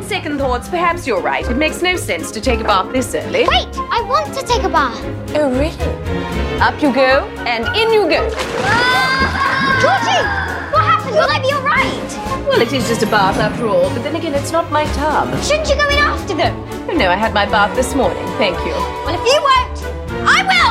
second thoughts, perhaps you're right. It makes no sense to take a bath this early. Wait, I want to take a bath. Oh, really? Up you go, and in you go. Georgie, what happened? Will I be all right? Well, it is just a bath after all, but then again, it's not my tub. Shouldn't you go in after them? Oh, no, I had my bath this morning, thank you. Well, if you won't, I will!